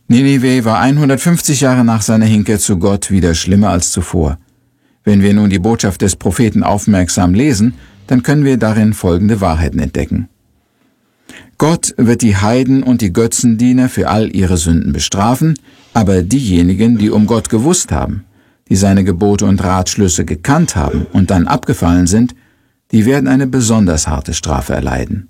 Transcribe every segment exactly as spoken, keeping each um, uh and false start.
Ninive war hundertfünfzig Jahre nach seiner Hinkehr zu Gott wieder schlimmer als zuvor. Wenn wir nun die Botschaft des Propheten aufmerksam lesen, dann können wir darin folgende Wahrheiten entdecken. Gott wird die Heiden und die Götzendiener für all ihre Sünden bestrafen, aber diejenigen, die um Gott gewusst haben, die seine Gebote und Ratschlüsse gekannt haben und dann abgefallen sind, die werden eine besonders harte Strafe erleiden.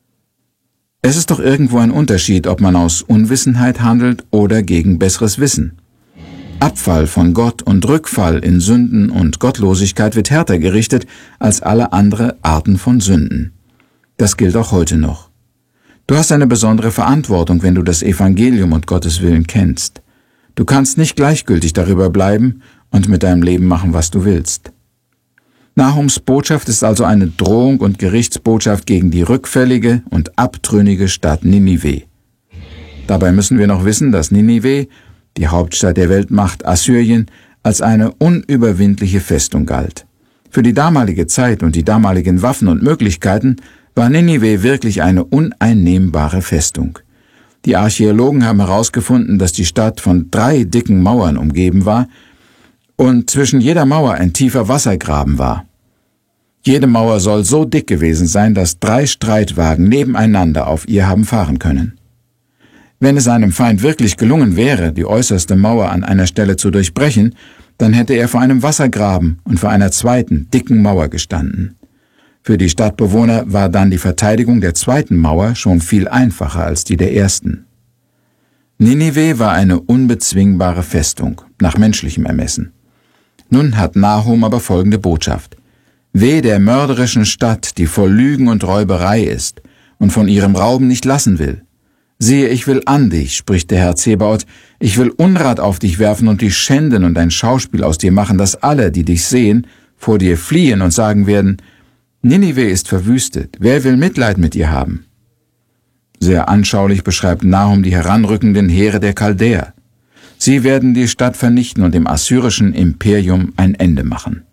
Es ist doch irgendwo ein Unterschied, ob man aus Unwissenheit handelt oder gegen besseres Wissen. Abfall von Gott und Rückfall in Sünden und Gottlosigkeit wird härter gerichtet als alle andere Arten von Sünden. Das gilt auch heute noch. Du hast eine besondere Verantwortung, wenn du das Evangelium und Gottes Willen kennst. Du kannst nicht gleichgültig darüber bleiben und mit deinem Leben machen, was du willst. Nahums Botschaft ist also eine Drohung und Gerichtsbotschaft gegen die rückfällige und abtrünnige Stadt Ninive. Dabei müssen wir noch wissen, dass Ninive, die Hauptstadt der Weltmacht Assyrien, als eine unüberwindliche Festung galt. Für die damalige Zeit und die damaligen Waffen und Möglichkeiten war Ninive wirklich eine uneinnehmbare Festung. Die Archäologen haben herausgefunden, dass die Stadt von drei dicken Mauern umgeben war und zwischen jeder Mauer ein tiefer Wassergraben war. Jede Mauer soll so dick gewesen sein, dass drei Streitwagen nebeneinander auf ihr haben fahren können. Wenn es einem Feind wirklich gelungen wäre, die äußerste Mauer an einer Stelle zu durchbrechen, dann hätte er vor einem Wassergraben und vor einer zweiten, dicken Mauer gestanden. Für die Stadtbewohner war dann die Verteidigung der zweiten Mauer schon viel einfacher als die der ersten. Ninive war eine unbezwingbare Festung, nach menschlichem Ermessen. Nun hat Nahum aber folgende Botschaft. Weh der mörderischen Stadt, die voll Lügen und Räuberei ist und von ihrem Rauben nicht lassen will. Siehe, ich will an dich, spricht der Herr Zebaoth, ich will Unrat auf dich werfen und dich schänden und ein Schauspiel aus dir machen, dass alle, die dich sehen, vor dir fliehen und sagen werden, Ninive ist verwüstet, wer will Mitleid mit ihr haben? Sehr anschaulich beschreibt Nahum die heranrückenden Heere der Chaldäer. Sie werden die Stadt vernichten und dem assyrischen Imperium ein Ende machen.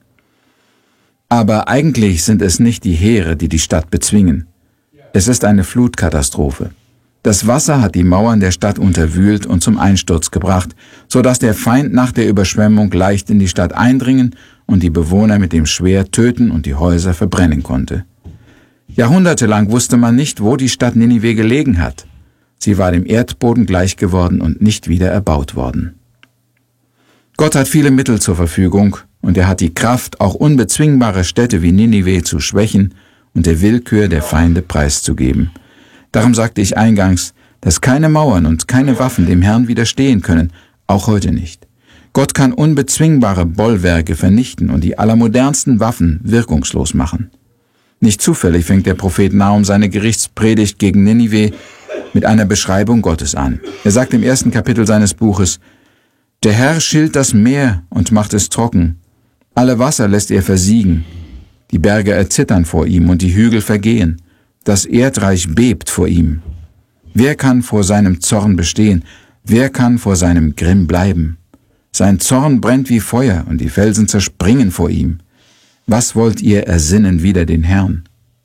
Aber eigentlich sind es nicht die Heere, die die Stadt bezwingen. Es ist eine Flutkatastrophe. Das Wasser hat die Mauern der Stadt unterwühlt und zum Einsturz gebracht, so dass der Feind nach der Überschwemmung leicht in die Stadt eindringen und die Bewohner mit dem Schwert töten und die Häuser verbrennen konnte. Jahrhundertelang wusste man nicht, wo die Stadt Ninive gelegen hat. Sie war dem Erdboden gleich geworden und nicht wieder erbaut worden. Gott hat viele Mittel zur Verfügung und er hat die Kraft, auch unbezwingbare Städte wie Ninive zu schwächen und der Willkür der Feinde preiszugeben. Darum sagte ich eingangs, dass keine Mauern und keine Waffen dem Herrn widerstehen können, auch heute nicht. Gott kann unbezwingbare Bollwerke vernichten und die allermodernsten Waffen wirkungslos machen. Nicht zufällig fängt der Prophet Nahum seine Gerichtspredigt gegen Ninive mit einer Beschreibung Gottes an. Er sagt im ersten Kapitel seines Buches, der Herr schilt das Meer und macht es trocken. Alle Wasser lässt er versiegen. Die Berge erzittern vor ihm und die Hügel vergehen. Das Erdreich bebt vor ihm. Wer kann vor seinem Zorn bestehen? Wer kann vor seinem Grimm bleiben? Sein Zorn brennt wie Feuer und die Felsen zerspringen vor ihm. Was wollt ihr ersinnen wider den Herrn?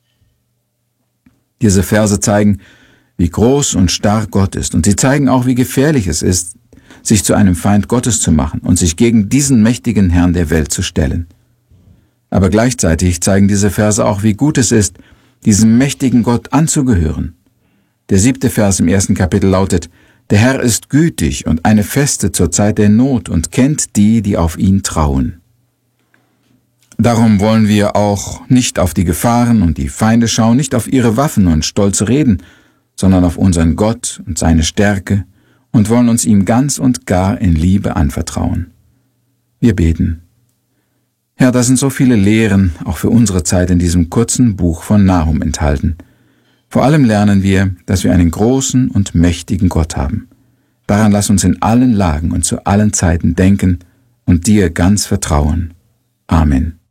Diese Verse zeigen, wie groß und stark Gott ist, und sie zeigen auch, wie gefährlich es ist, sich zu einem Feind Gottes zu machen und sich gegen diesen mächtigen Herrn der Welt zu stellen. Aber gleichzeitig zeigen diese Verse auch, wie gut es ist, diesem mächtigen Gott anzugehören. Der siebte Vers im ersten Kapitel lautet, der Herr ist gütig und eine Feste zur Zeit der Not und kennt die, die auf ihn trauen. Darum wollen wir auch nicht auf die Gefahren und die Feinde schauen, nicht auf ihre Waffen und stolze Reden, sondern auf unseren Gott und seine Stärke und wollen uns ihm ganz und gar in Liebe anvertrauen. Wir beten. Herr, da sind so viele Lehren, auch für unsere Zeit in diesem kurzen Buch von Nahum enthalten. Vor allem lernen wir, dass wir einen großen und mächtigen Gott haben. Daran lass uns in allen Lagen und zu allen Zeiten denken und dir ganz vertrauen. Amen.